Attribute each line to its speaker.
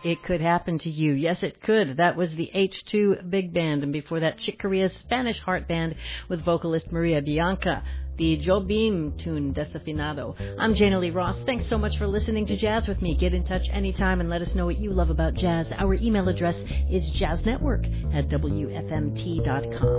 Speaker 1: it could happen to you. Yes, it could. That was the H2 Big Band, and before that, Chick Corea's Spanish Heart Band with vocalist Maria Bianca. The Jobim tune, Desafinado. I'm Jana Lee Ross. Thanks so much for listening to Jazz with me. Get in touch anytime and let us know what you love about jazz. Our email address is jazznetwork@wfmt.com.